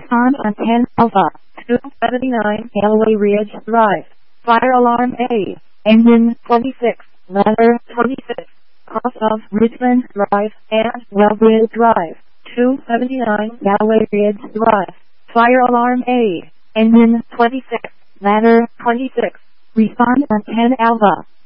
Respond on 10 Alpha 279 Galloway Ridge Drive. Fire alarm A. Engine 26. Ladder 26. Cross of Richmond Drive and Wellbridge Drive. 279 Galloway Ridge Drive. Fire alarm A. Engine 26. Ladder 26. Respond on 10 Alpha